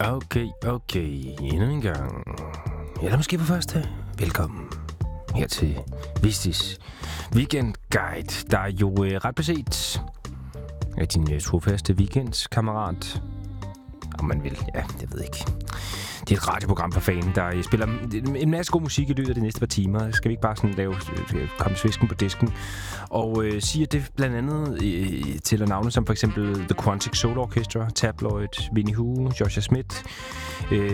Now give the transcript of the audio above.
Okay. Endnu en gang. Eller måske for første. Velkommen her til Vistis Weekend Guide, der er jo ret beset af din trofaste weekendkammerat. Om man vil, ja, jeg ved ikke. Det er et radioprogram for fanden, der spiller en masse god musik i løbet af de næste par timer. Skal vi ikke bare sådan lave komme svisken på disken? Og siger det blandt andet til navne som for eksempel The Quantic Soul Orchestra, Tabloid, Winnie Hu, Joshua Smith,